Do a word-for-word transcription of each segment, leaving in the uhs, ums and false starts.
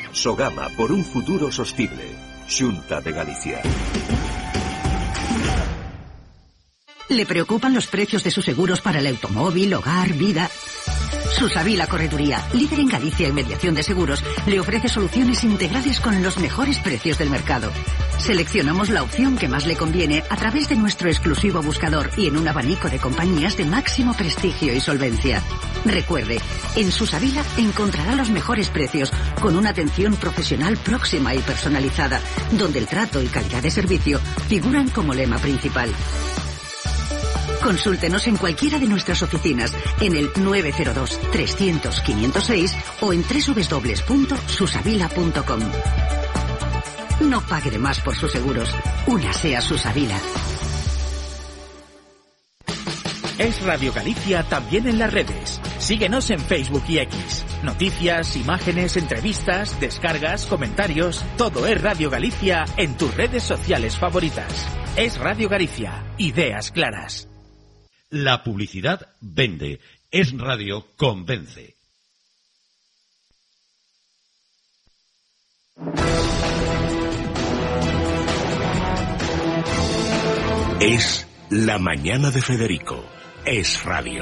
Sogama, por un futuro sostible. Xunta de Galicia. ¿Le preocupan los precios de sus seguros para el automóvil, hogar, vida? Susavila Correduría, líder en Galicia en mediación de seguros, le ofrece soluciones integrales con los mejores precios del mercado. Seleccionamos la opción que más le conviene a través de nuestro exclusivo buscador y en un abanico de compañías de máximo prestigio y solvencia. Recuerde, en Susavila encontrará los mejores precios con una atención profesional próxima y personalizada, donde el trato y calidad de servicio figuran como lema principal. Consúltenos en cualquiera de nuestras oficinas en el nueve cero dos, trescientos, quinientos seis o en doble u doble u doble u punto susavila punto com. No pague de más por sus seguros. Únase a Susavila. Es Radio Galicia también en las redes. Síguenos en Facebook y X. Noticias, imágenes, entrevistas, descargas, comentarios. Todo es Radio Galicia en tus redes sociales favoritas. Es Radio Galicia. Ideas claras. La publicidad vende. Es Radio convence. Es la mañana de Federico. Es radio.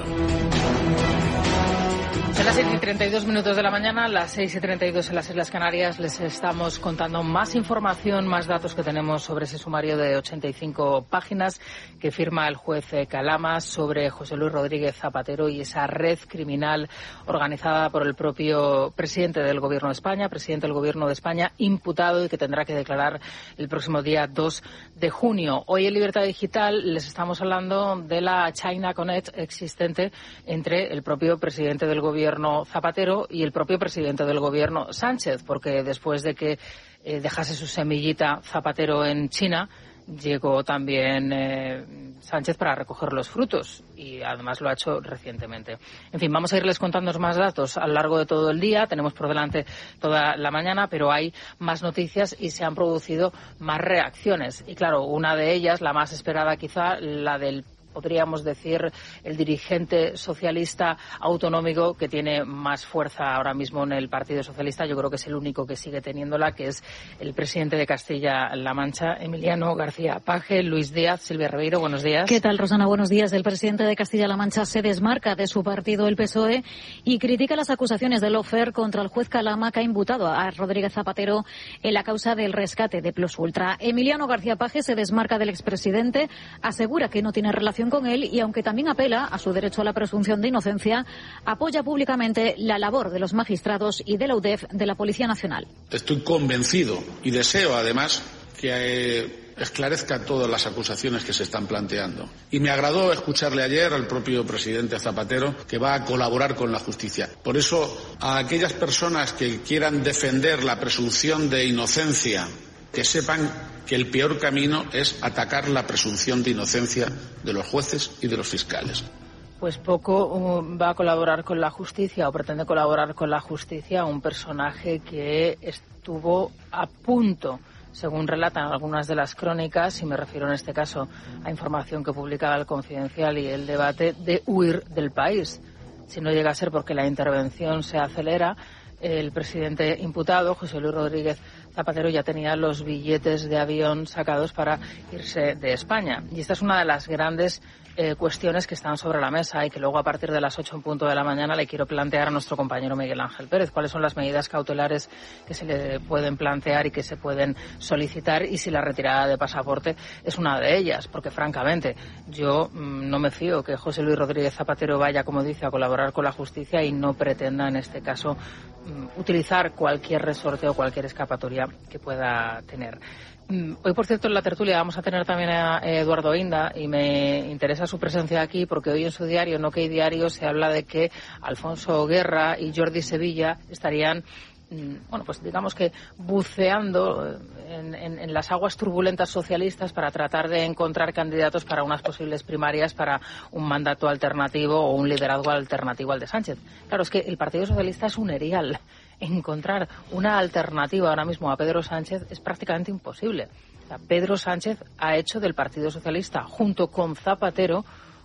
Son las seis y treinta y dos minutos de la mañana, las seis y treinta y dos en las Islas Canarias. Les estamos contando más información, más datos que tenemos sobre ese sumario de ochenta y cinco páginas que firma el juez Calama sobre José Luis Rodríguez Zapatero y esa red criminal organizada por el propio presidente del Gobierno de España, presidente del Gobierno de España, imputado y que tendrá que declarar el próximo día dos de junio. Hoy en Libertad Digital les estamos hablando de la China Connect existente entre el propio presidente del Gobierno Zapatero y el propio presidente del Gobierno Sánchez, porque después de que eh, dejase su semillita Zapatero en China, llegó también eh, Sánchez para recoger los frutos y además lo ha hecho recientemente. En fin, vamos a irles contando más datos a lo largo de todo el día. Tenemos por delante toda la mañana, pero hay más noticias y se han producido más reacciones. Y claro, una de ellas, la más esperada quizá, la del podríamos decir, el dirigente socialista autonómico que tiene más fuerza ahora mismo en el Partido Socialista. Yo creo que es el único que sigue teniéndola, que es el presidente de Castilla-La Mancha, Emiliano García Paje. Luis Díaz, Silvia Ribeiro, buenos días. ¿Qué tal, Rosana? Buenos días. El presidente de Castilla-La Mancha se desmarca de su partido, el P S O E, y critica las acusaciones del lawfare contra el juez Calama, que ha imputado a Rodríguez Zapatero en la causa del rescate de Plus Ultra. Emiliano García Paje se desmarca del expresidente, asegura que no tiene relación con él y, aunque también apela a su derecho a la presunción de inocencia, apoya públicamente la labor de los magistrados y de la U D E F, de la Policía Nacional. Estoy convencido y deseo, además, que eh, esclarezca todas las acusaciones que se están planteando. Y me agradó escucharle ayer al propio presidente Zapatero que va a colaborar con la justicia. Por eso, a aquellas personas que quieran defender la presunción de inocencia, que sepan que el peor camino es atacar la presunción de inocencia de los jueces y de los fiscales. Pues poco uh, va a colaborar con la justicia o pretende colaborar con la justicia un personaje que estuvo a punto, según relatan algunas de las crónicas, y me refiero en este caso a información que publicaba el Confidencial y el Debate, de huir del país. Si no llega a ser porque la intervención se acelera, el presidente imputado, José Luis Rodríguez Zapatero, ya tenía los billetes de avión sacados para irse de España. Y esta es una de las grandes eh, cuestiones que están sobre la mesa y que luego, a partir de las ocho en punto de la mañana, le quiero plantear a nuestro compañero Miguel Ángel Pérez. ¿Cuáles son las medidas cautelares que se le pueden plantear y que se pueden solicitar? Y si la retirada de pasaporte es una de ellas. Porque, francamente, yo mmm, no me fío que José Luis Rodríguez Zapatero vaya, como dice, a colaborar con la justicia y no pretenda, en este caso, mmm, utilizar cualquier resorte o cualquier escapatoria que pueda tener. Hoy, por cierto, en la tertulia vamos a tener también a Eduardo Inda y me interesa su presencia aquí porque hoy en su diario, No Que Hay Diario, se habla de que Alfonso Guerra y Jordi Sevilla estarían, bueno, pues digamos que buceando en, en, en las aguas turbulentas socialistas para tratar de encontrar candidatos para unas posibles primarias para un mandato alternativo o un liderazgo alternativo al de Sánchez. Claro, es que el Partido Socialista es un erial. Encontrar una alternativa ahora mismo a Pedro Sánchez es prácticamente imposible. O sea, Pedro Sánchez ha hecho del Partido Socialista, junto con Zapatero,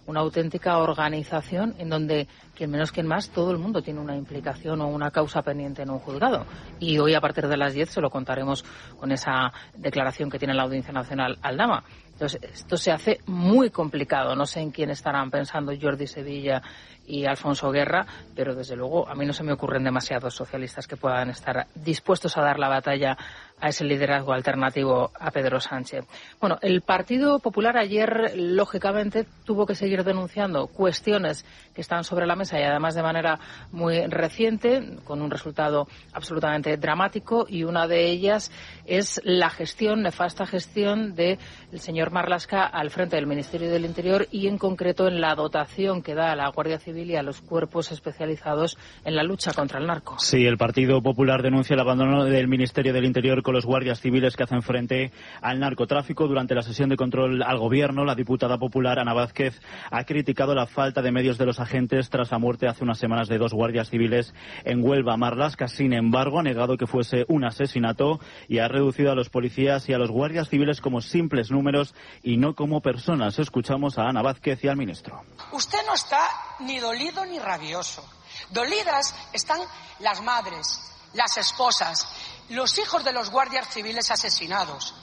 una auténtica organización en donde, quien menos quien más, todo el mundo tiene una implicación o una causa pendiente en un juzgado. Y hoy, a partir de las diez, se lo contaremos con esa declaración que tiene la Audiencia Nacional Aldama. Entonces, esto se hace muy complicado. No sé en quién estarán pensando Jordi Sevilla y Alfonso Guerra, pero desde luego a mí no se me ocurren demasiados socialistas que puedan estar dispuestos a dar la batalla a ese liderazgo alternativo a Pedro Sánchez. Bueno, el Partido Popular ayer, lógicamente, tuvo que seguir denunciando cuestiones que están sobre la mesa y además de manera muy reciente, con un resultado absolutamente dramático, y una de ellas es la gestión, nefasta gestión del señor Marlaska al frente del Ministerio del Interior y en concreto en la dotación que da a la Guardia Civil y a los cuerpos especializados en la lucha contra el narco. Sí, el Partido Popular denuncia el abandono del Ministerio del Interior con los guardias civiles que hacen frente al narcotráfico. Durante la sesión de control al Gobierno, la diputada popular Ana Vázquez ha criticado la falta de medios de los agentes tras la muerte hace unas semanas de dos guardias civiles en Huelva. Marlaska, sin embargo, ha negado que fuese un asesinato y ha reducido a los policías y a los guardias civiles como simples números y no como personas. Escuchamos a Ana Vázquez y al ministro. Usted no está ni dolido ni rabioso. Dolidas están las madres, las esposas, los hijos de los guardias civiles asesinados.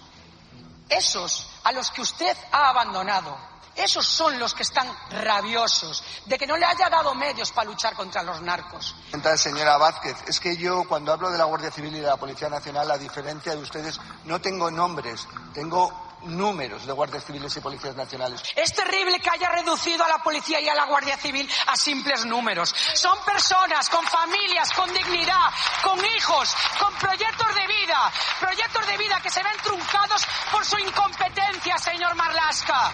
Esos a los que usted ha abandonado, esos son los que están rabiosos de que no le haya dado medios para luchar contra los narcos. Señora Vázquez, es que yo cuando hablo de la Guardia Civil y de la Policía Nacional, a diferencia de ustedes, no tengo nombres, tengo números de guardias civiles y policías nacionales. Es terrible que haya reducido a la policía y a la Guardia Civil a simples números. Son personas con familias, con dignidad, con hijos, con proyectos de vida, proyectos de vida que se ven truncados por su incompetencia, señor Marlaska.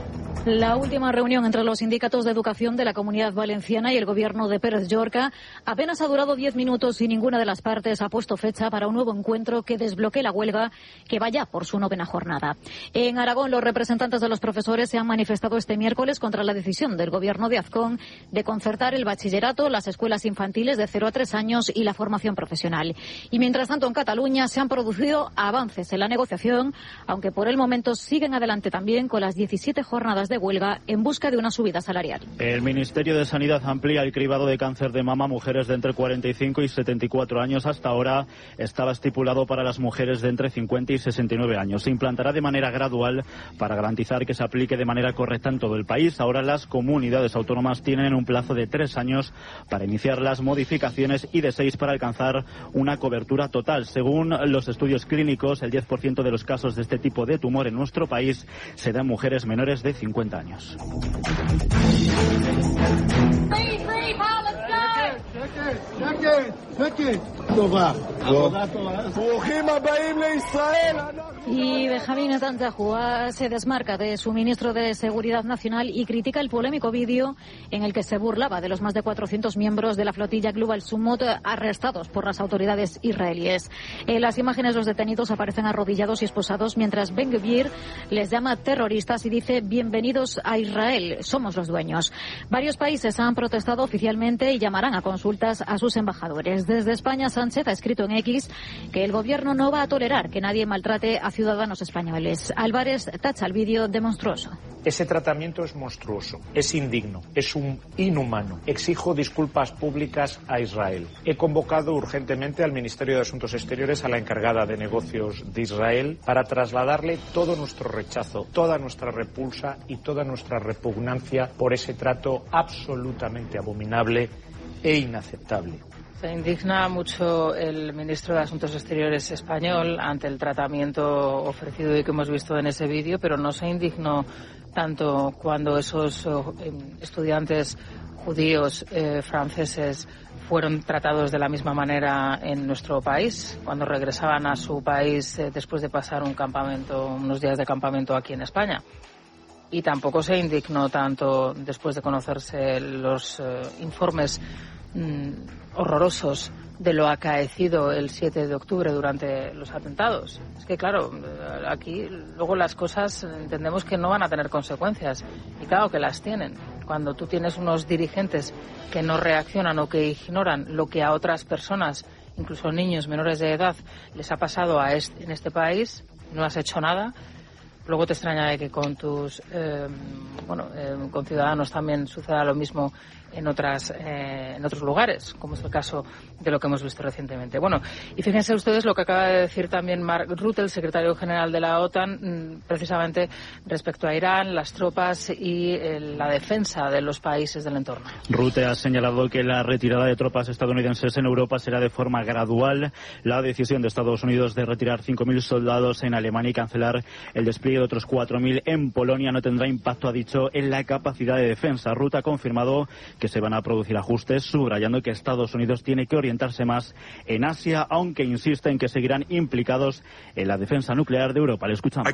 La última reunión entre los sindicatos de educación de la Comunidad Valenciana y el gobierno de Pérez Llorca apenas ha durado diez minutos y ninguna de las partes ha puesto fecha para un nuevo encuentro que desbloquee la huelga que vaya por su novena jornada. En Aragón, los representantes de los profesores se han manifestado este miércoles contra la decisión del gobierno de Azcón de concertar el bachillerato, las escuelas infantiles de cero a tres años y la formación profesional. Y mientras tanto, en Cataluña se han producido avances en la negociación, aunque por el momento siguen adelante también con las diecisiete jornadas de huelga en busca de una subida salarial. El Ministerio de Sanidad amplía el cribado de cáncer de mama a mujeres de entre cuarenta y cinco y setenta y cuatro años. Hasta ahora estaba estipulado para las mujeres de entre cincuenta y sesenta y nueve años. Se implantará de manera gradual para garantizar que se aplique de manera correcta en todo el país. Ahora las comunidades autónomas tienen un plazo de tres años para iniciar las modificaciones y de seis para alcanzar una cobertura total. Según los estudios clínicos, el diez por ciento de los casos de este tipo de tumor en nuestro país se dan en mujeres menores de cincuenta años. Y Benjamín Netanyahu se desmarca de su ministro de Seguridad Nacional y critica el polémico vídeo en el que se burlaba de los más de cuatrocientos miembros de la flotilla Global Summit arrestados por las autoridades israelíes. En las imágenes, los detenidos aparecen arrodillados y esposados mientras Ben Gvir les llama terroristas y dice: bienvenidos a Israel, somos los dueños. Varios países han protestado oficialmente y llamarán a consultas a sus embajadores. Desde España, Sánchez ha escrito en X que el gobierno no va a tolerar que nadie maltrate a ciudadanos españoles. Álvarez tacha el vídeo de monstruoso. Ese tratamiento es monstruoso, es indigno, es un inhumano. Exijo disculpas públicas a Israel. He convocado urgentemente al Ministerio de Asuntos Exteriores, a la encargada de negocios de Israel, para trasladarle todo nuestro rechazo, toda nuestra repulsa y toda nuestra repugnancia por ese trato absolutamente abominable e inaceptable. Se indigna mucho el ministro de Asuntos Exteriores español ante el tratamiento ofrecido y que hemos visto en ese vídeo, pero no se indignó tanto cuando esos estudiantes judíos eh, franceses fueron tratados de la misma manera en nuestro país, cuando regresaban a su país eh, después de pasar un campamento, unos días de campamento aquí en España. Y tampoco se indignó tanto después de conocerse los eh, informes mm, horrorosos de lo acaecido el siete de octubre durante los atentados. Es que, claro, aquí luego las cosas entendemos que no van a tener consecuencias. Y claro que las tienen. Cuando tú tienes unos dirigentes que no reaccionan o que ignoran lo que a otras personas, incluso niños menores de edad, les ha pasado a este, en este país, no has hecho nada, luego te extraña de que con tus eh, bueno eh, con ciudadanos también suceda lo mismo en otras eh, en otros lugares, como es el caso de lo que hemos visto recientemente. Bueno, y fíjense ustedes lo que acaba de decir también Mark Rutte, el secretario general de la OTAN, precisamente respecto a Irán, las tropas y eh, la defensa de los países del entorno. Rutte ha señalado que la retirada de tropas estadounidenses en Europa será de forma gradual. La decisión de Estados Unidos de retirar cinco mil soldados en Alemania y cancelar el despliegue de otros cuatro mil en Polonia no tendrá impacto, ha dicho, en la capacidad de defensa. Rutte ha confirmado que se van a producir ajustes, subrayando que Estados Unidos tiene que orientarse más en Asia, aunque insiste en que seguirán implicados en la defensa nuclear de Europa. Le escuchamos.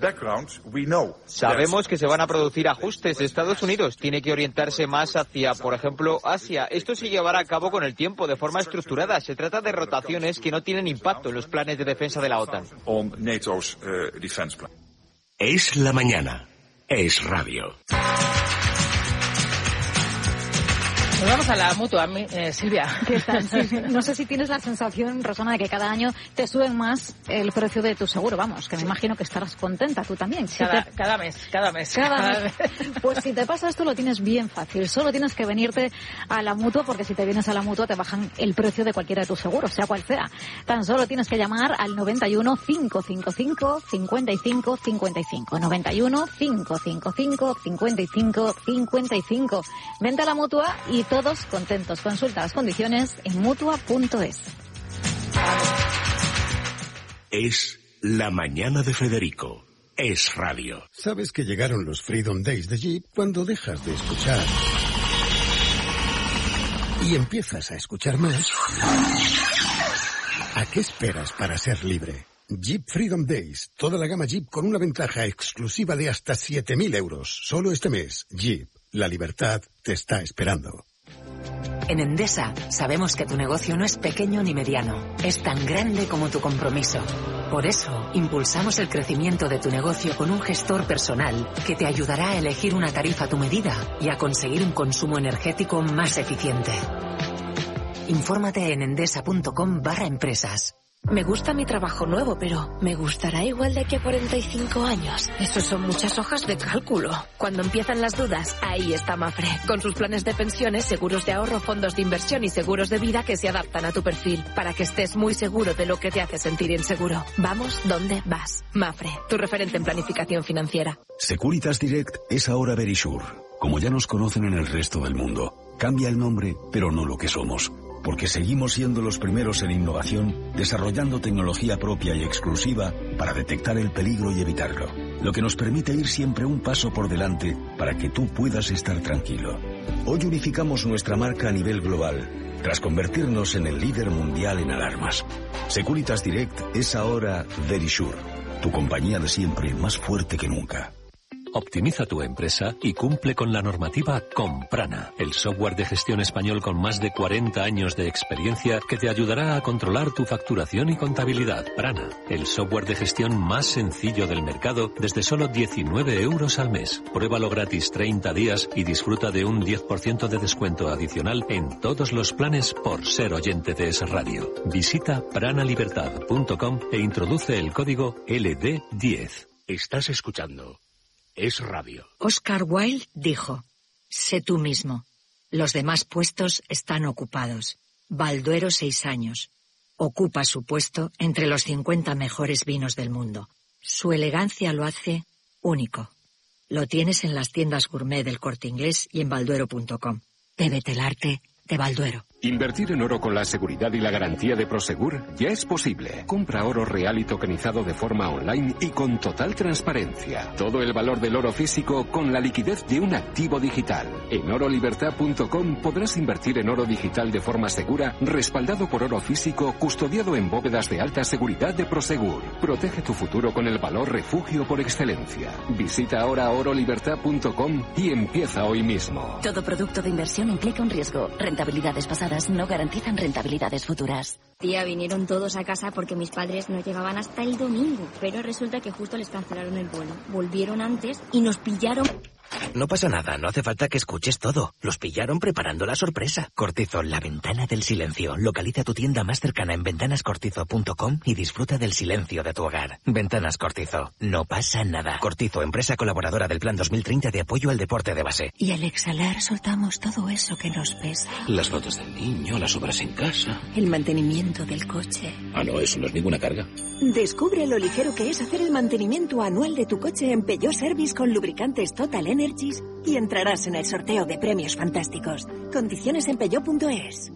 Sabemos que se van a producir ajustes. Estados Unidos tiene que orientarse más hacia, por ejemplo, Asia. Esto se llevará a cabo con el tiempo, de forma estructurada. Se trata de rotaciones que no tienen impacto en los planes de defensa de la OTAN. Es la mañana. Es radio. Nos vamos a la mutua, eh, Silvia. ¿Qué tal? Sí, sí. No sé si tienes la sensación, Rosana, de que cada año te suben más el precio de tu seguro. Vamos, que me imagino que estarás contenta tú también. Si cada, te... cada mes, cada mes. Cada, cada mes. mes. Pues si te pasa esto lo tienes bien fácil. Solo tienes que venirte a la mutua, porque si te vienes a la mutua te bajan el precio de cualquiera de tus seguros, sea cual sea. Tan solo tienes que llamar al noventa y uno, cinco cinco cinco, cincuenta y cinco cincuenta y cinco. noventa y uno, cinco cinco cinco, cincuenta y cinco cincuenta y cinco. Vente a la mutua y todos contentos. Consulta las condiciones en mutua punto es. Es la mañana de Federico. Es radio. Sabes que llegaron los Freedom Days de Jeep cuando dejas de escuchar y empiezas a escuchar más. ¿A qué esperas para ser libre? Jeep Freedom Days. Toda la gama Jeep con una ventaja exclusiva de hasta siete mil euros. Solo este mes. Jeep. La libertad te está esperando. En Endesa sabemos que tu negocio no es pequeño ni mediano, es tan grande como tu compromiso. Por eso, impulsamos el crecimiento de tu negocio con un gestor personal que te ayudará a elegir una tarifa a tu medida y a conseguir un consumo energético más eficiente. Infórmate en endesa.com barra empresas. Me gusta mi trabajo nuevo, pero ¿me gustará igual de aquí a cuarenta y cinco años? Eso son muchas hojas de cálculo. Cuando empiezan las dudas, ahí está Mafre, con sus planes de pensiones, seguros de ahorro, fondos de inversión y seguros de vida que se adaptan a tu perfil, para que estés muy seguro de lo que te hace sentir inseguro. Vamos donde vas. Mafre, tu referente en planificación financiera. Securitas Direct es ahora Verisure. Como ya nos conocen en el resto del mundo, cambia el nombre, pero no lo que somos. Porque seguimos siendo los primeros en innovación, desarrollando tecnología propia y exclusiva para detectar el peligro y evitarlo, lo que nos permite ir siempre un paso por delante para que tú puedas estar tranquilo. Hoy unificamos nuestra marca a nivel global, tras convertirnos en el líder mundial en alarmas. Securitas Direct es ahora Verisure, tu compañía de siempre más fuerte que nunca. Optimiza tu empresa y cumple con la normativa con Prana, el software de gestión español con más de cuarenta años de experiencia que te ayudará a controlar tu facturación y contabilidad. Prana, el software de gestión más sencillo del mercado desde solo diecinueve euros al mes. Pruébalo gratis treinta días y disfruta de un diez por ciento de descuento adicional en todos los planes por ser oyente de Es Radio. Visita pranalibertad punto com e introduce el código L D diez. Estás escuchando Es radio. Oscar Wilde dijo, sé tú mismo. Los demás puestos están ocupados. Balduero seis años. Ocupa su puesto entre los cincuenta mejores vinos del mundo. Su elegancia lo hace único. Lo tienes en las tiendas gourmet del Corte Inglés y en balduero punto com. Bébete el arte de Balduero. Invertir en oro con la seguridad y la garantía de Prosegur ya es posible. Compra oro real y tokenizado de forma online y con total transparencia. Todo el valor del oro físico con la liquidez de un activo digital. En oro libertad punto com podrás invertir en oro digital de forma segura, respaldado por oro físico, custodiado en bóvedas de alta seguridad de Prosegur. Protege tu futuro con el valor refugio por excelencia. Visita ahora oro libertad punto com y empieza hoy mismo. Todo producto de inversión implica un riesgo. Rentabilidades pasadas no garantizan rentabilidades futuras. Tía, vinieron todos a casa porque mis padres no llegaban hasta el domingo, pero resulta que justo les cancelaron el vuelo. Volvieron antes y nos pillaron... No pasa nada, no hace falta que escuches todo. Los pillaron preparando la sorpresa. Cortizo, la ventana del silencio. Localiza tu tienda más cercana en ventanas cortizo punto com y disfruta del silencio de tu hogar. Ventanas Cortizo. No pasa nada. Cortizo, empresa colaboradora del Plan dos mil treinta de apoyo al deporte de base. Y al exhalar soltamos todo eso que nos pesa. Las fotos del niño, las obras en casa. El mantenimiento del coche. Ah, no, eso no es ninguna carga. Descubre lo ligero que es hacer el mantenimiento anual de tu coche en Peugeot Service con lubricantes Total Energies y entrarás en el sorteo de premios fantásticos. Condiciones en peugeot punto es.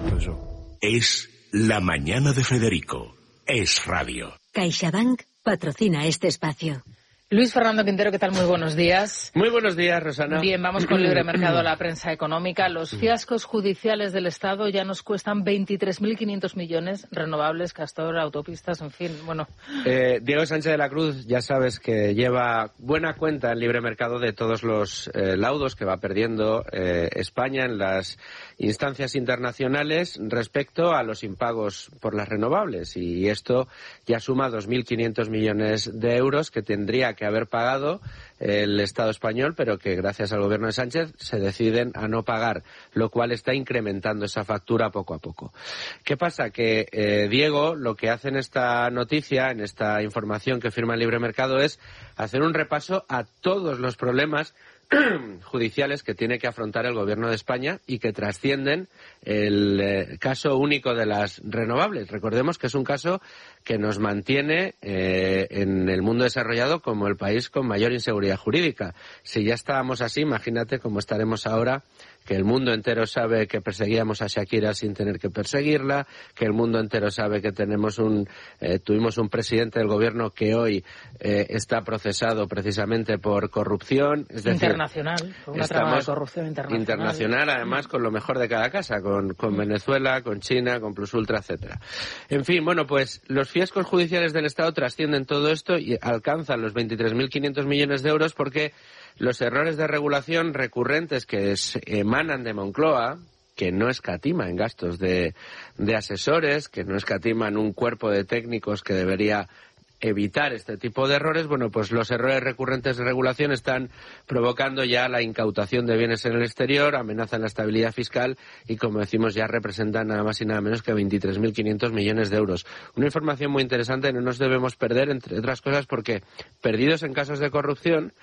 Es La Mañana de Federico. Es radio. CaixaBank patrocina este espacio. Luis Fernando Quintero, ¿qué tal? Muy buenos días. Muy buenos días, Rosana. Bien, vamos con Libre Mercado a la prensa económica. Los fiascos judiciales del Estado ya nos cuestan veintitrés mil quinientos millones, renovables, Castor, autopistas, en fin, bueno. Eh, Diego Sánchez de la Cruz, ya sabes que lleva buena cuenta en Libre Mercado de todos los eh, laudos que va perdiendo eh, España en las instancias internacionales respecto a los impagos por las renovables. Y esto ya suma dos mil quinientos millones de euros que tendría que haber pagado el Estado español, pero que gracias al gobierno de Sánchez se deciden a no pagar, lo cual está incrementando esa factura poco a poco. ¿Qué pasa? Que eh, Diego lo que hace en esta noticia, en esta información que firma el Libre Mercado, es hacer un repaso a todos los problemas judiciales que tiene que afrontar el gobierno de España y que trascienden el eh, caso único de las renovables. Recordemos que es un caso que nos mantiene eh, en el mundo desarrollado como el país con mayor inseguridad jurídica. Si ya estábamos así, imagínate cómo estaremos ahora, que el mundo entero sabe que perseguíamos a Shakira sin tener que perseguirla, que el mundo entero sabe que tenemos un eh, tuvimos un presidente del gobierno que hoy eh, está procesado precisamente por corrupción. Es decir, internacional, por una trama de corrupción internacional. Internacional, además, con lo mejor de cada casa, con, con Venezuela, con China, con Plus Ultra, etcétera. En fin, bueno, pues los fiascos judiciales del Estado trascienden todo esto y alcanzan los veintitrés mil quinientos millones de euros porque los errores de regulación recurrentes que se emanan de Moncloa, que no escatima en gastos de, de asesores, que no escatima en un cuerpo de técnicos que debería evitar este tipo de errores, bueno, pues los errores recurrentes de regulación están provocando ya la incautación de bienes en el exterior, amenazan la estabilidad fiscal y, como decimos, ya representan nada más y nada menos que veintitrés mil quinientos millones de euros. Una información muy interesante, no nos debemos perder, entre otras cosas, porque perdidos en casos de corrupción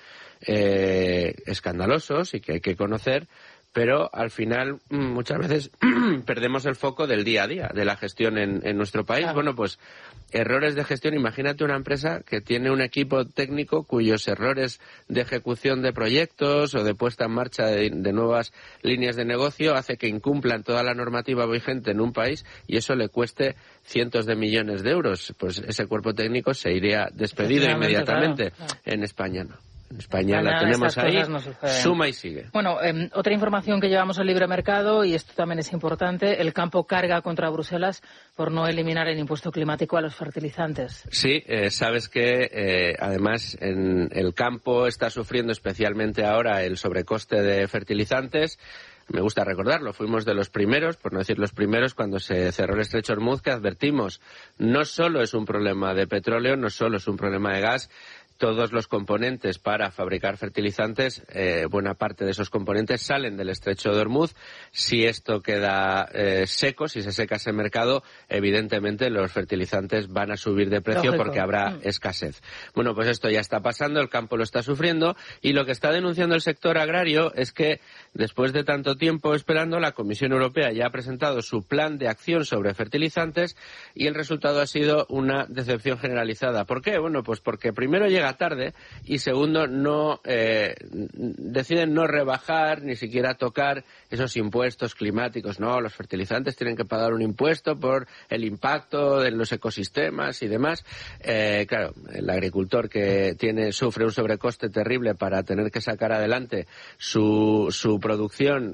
eh, escandalosos y que hay que conocer, pero al final muchas veces perdemos el foco del día a día, de la gestión en, en nuestro país. Claro. Bueno, pues errores de gestión. Imagínate una empresa que tiene un equipo técnico cuyos errores de ejecución de proyectos o de puesta en marcha de, de nuevas líneas de negocio hace que incumplan toda la normativa vigente en un país y eso le cueste cientos de millones de euros. Pues ese cuerpo técnico se iría despedido inmediatamente. Claro, claro. En España no. En España, España la tenemos ahí, no suma y sigue. Bueno, eh, otra información que llevamos al Libre Mercado, y esto también es importante, el campo carga contra Bruselas por no eliminar el impuesto climático a los fertilizantes. Sí, eh, sabes que eh, además en el campo está sufriendo especialmente ahora el sobrecoste de fertilizantes. Me gusta recordarlo, fuimos de los primeros, por no decir los primeros, cuando se cerró el estrecho Hormuz, que advertimos, no solo es un problema de petróleo, no solo es un problema de gas, todos los componentes para fabricar fertilizantes, eh, buena parte de esos componentes salen del estrecho de Hormuz. Si esto queda eh, seco, si se seca ese mercado, evidentemente los fertilizantes van a subir de precio. Lógico. Porque habrá mm. escasez. Bueno, pues esto ya está pasando, el campo lo está sufriendo y lo que está denunciando el sector agrario es que después de tanto tiempo esperando, la Comisión Europea ya ha presentado su plan de acción sobre fertilizantes y el resultado ha sido una decepción generalizada. ¿Por qué? Bueno, pues porque primero llega tarde y segundo no eh, deciden no rebajar ni siquiera tocar esos impuestos climáticos. No, los fertilizantes tienen que pagar un impuesto por el impacto en los ecosistemas y demás. Eh, claro, el agricultor que tiene sufre un sobrecoste terrible para tener que sacar adelante su, su producción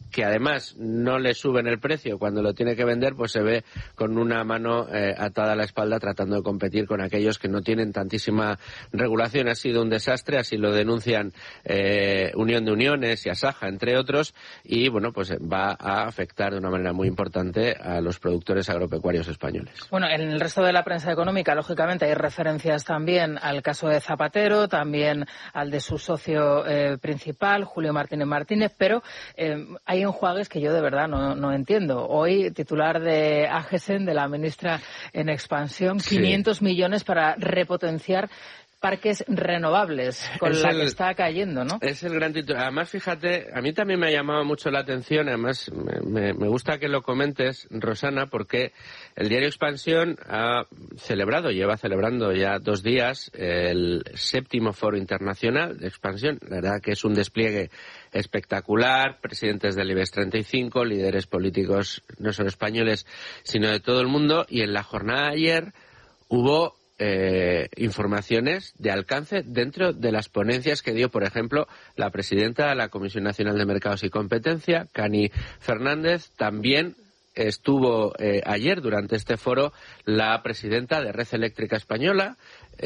que además no le suben el precio cuando lo tiene que vender, pues se ve con una mano eh, atada a la espalda tratando de competir con aquellos que no tienen tantísima regulación. Ha sido un desastre, así lo denuncian eh, Unión de Uniones y Asaja, entre otros, y bueno, pues va a afectar de una manera muy importante a los productores agropecuarios españoles. Bueno, en el resto de la prensa económica, lógicamente, hay referencias también al caso de Zapatero, también al de su socio eh, principal, Julio Martínez Martínez, pero eh, hay enjuagues que yo de verdad no, no entiendo. Hoy, titular de Agesen, de la ministra en expansión, sí. quinientos millones para repotenciar parques renovables, con es la el, que está cayendo, ¿no? Es el gran titular. Además, fíjate, a mí también me ha llamado mucho la atención, además me, me, me gusta que lo comentes, Rosana, porque el diario Expansión ha celebrado, lleva celebrando ya dos días, el séptimo Foro Internacional de Expansión. La verdad que es un despliegue espectacular, presidentes del IBEX treinta y cinco, líderes políticos no solo españoles, sino de todo el mundo, y en la jornada de ayer hubo Eh, informaciones de alcance dentro de las ponencias que dio, por ejemplo, la presidenta de la Comisión Nacional de Mercados y Competencia, Cani Fernández. También estuvo eh, ayer durante este foro la presidenta de Red Eléctrica Española,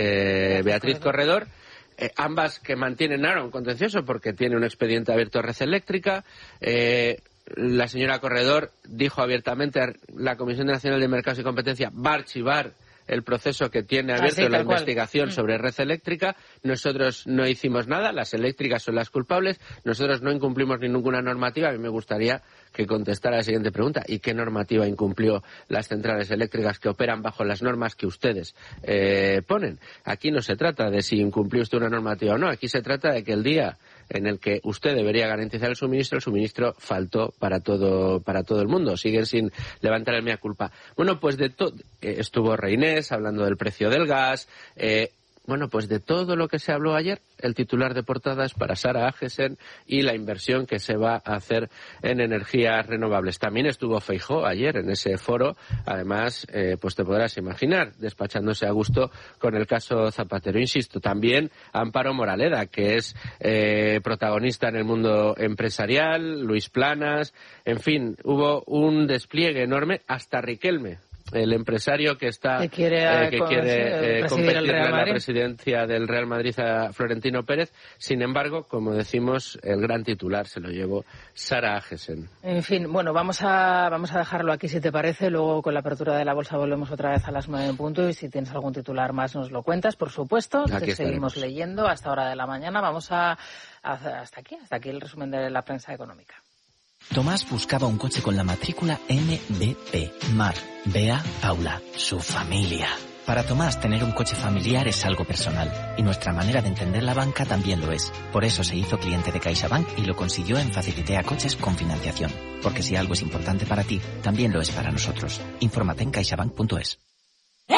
eh, Beatriz Corredor. Eh, ambas que mantienen ahora un contencioso porque tiene un expediente abierto a Red Eléctrica. Eh, la señora Corredor dijo abiertamente a la Comisión Nacional de Mercados y Competencia va a archivar el proceso que tiene abierto ah, sí, la cual. investigación mm. sobre Red Eléctrica. Nosotros no hicimos nada, las eléctricas son las culpables, nosotros no incumplimos ninguna normativa. A mí me gustaría que contestara la siguiente pregunta: ¿y qué normativa incumplió las centrales eléctricas que operan bajo las normas que ustedes eh, ponen? Aquí no se trata de si incumplió usted una normativa o no, aquí se trata de que el día en el que usted debería garantizar el suministro, el suministro faltó para todo para todo el mundo. Siguen sin levantar el mea culpa. Bueno, pues de todo eh, estuvo Reinés hablando del precio del gas. Eh, Bueno, pues de todo lo que se habló ayer, el titular de portada es para Sara Agesen y la inversión que se va a hacer en energías renovables. También estuvo Feijóo ayer en ese foro, además, eh, pues te podrás imaginar, despachándose a gusto con el caso Zapatero. Insisto, también Amparo Moraleda, que es eh, protagonista en el mundo empresarial, Luis Planas, en fin, hubo un despliegue enorme, hasta Riquelme, el empresario que está que quiere, eh, que con, quiere eh, competirle en la Madrid. presidencia del Real Madrid a Florentino Pérez. Sin embargo, como decimos, el gran titular se lo llevó Sara Agesen. En fin, bueno, vamos a vamos a dejarlo aquí si te parece. Luego con la apertura de la bolsa volvemos otra vez a las nueve en punto, y si tienes algún titular más nos lo cuentas, por supuesto. Aquí te seguimos estaremos. leyendo hasta hora de la mañana. Vamos a, a hasta aquí, hasta aquí el resumen de la prensa económica. Tomás buscaba un coche con la matrícula M B P, Mar, Bea, Paula, su familia. Para Tomás, tener un coche familiar es algo personal, y nuestra manera de entender la banca también lo es. Por eso se hizo cliente de CaixaBank y lo consiguió en Facilitea Coches con financiación. Porque si algo es importante para ti, también lo es para nosotros. Infórmate en caixabank punto es. Es,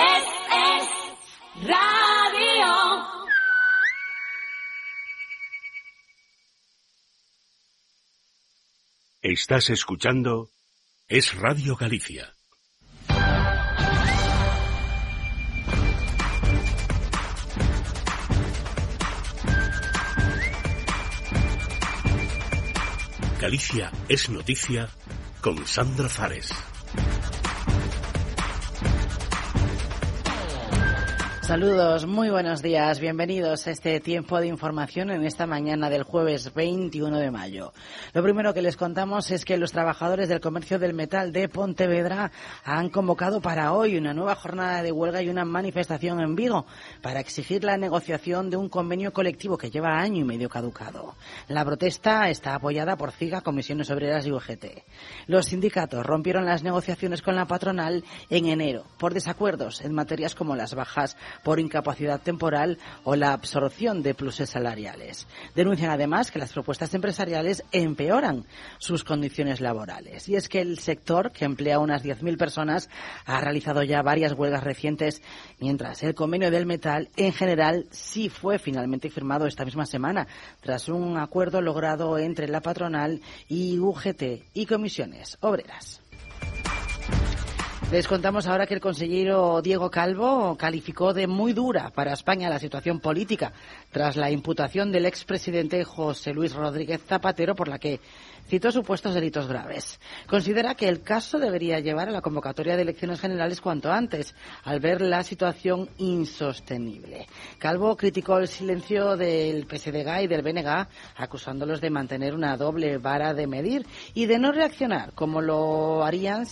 es radio. Estás escuchando Es Radio Galicia. Galicia es noticia con Sandra Fares. Saludos, muy buenos días, bienvenidos a este tiempo de información en esta mañana del jueves veintiuno de mayo. Lo primero que les contamos es que los trabajadores del comercio del metal de Pontevedra han convocado para hoy una nueva jornada de huelga y una manifestación en Vigo para exigir la negociación de un convenio colectivo que lleva año y medio caducado. La protesta está apoyada por CIGA, Comisiones Obreras y U G T. Los sindicatos rompieron las negociaciones con la patronal en enero por desacuerdos en materias como las bajas por incapacidad temporal o la absorción de pluses salariales. Denuncian además que las propuestas empresariales empeoran sus condiciones laborales. Y es que el sector, que emplea unas diez mil personas, ha realizado ya varias huelgas recientes, mientras el convenio del metal en general sí fue finalmente firmado esta misma semana, tras un acuerdo logrado entre la patronal y U G T y Comisiones Obreras. Les contamos ahora que el consejero Diego Calvo calificó de muy dura para España la situación política tras la imputación del expresidente José Luis Rodríguez Zapatero, por la que citó supuestos delitos graves. Considera que el caso debería llevar a la convocatoria de elecciones generales cuanto antes, al ver la situación insostenible. Calvo criticó el silencio del P S D G y del B N G, acusándolos de mantener una doble vara de medir y de no reaccionar como lo harían